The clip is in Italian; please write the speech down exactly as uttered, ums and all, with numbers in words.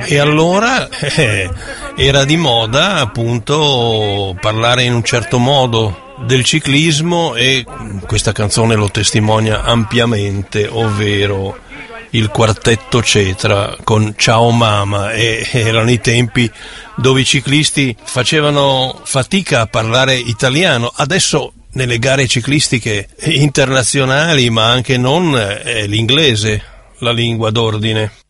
E allora eh, era di moda appunto parlare in un certo modo del ciclismo, e questa canzone lo testimonia ampiamente, ovvero il quartetto Cetra con Ciao Mama. E erano i tempi dove i ciclisti facevano fatica a parlare italiano. Adesso nelle gare ciclistiche internazionali, ma anche non, è l'inglese la lingua d'ordine.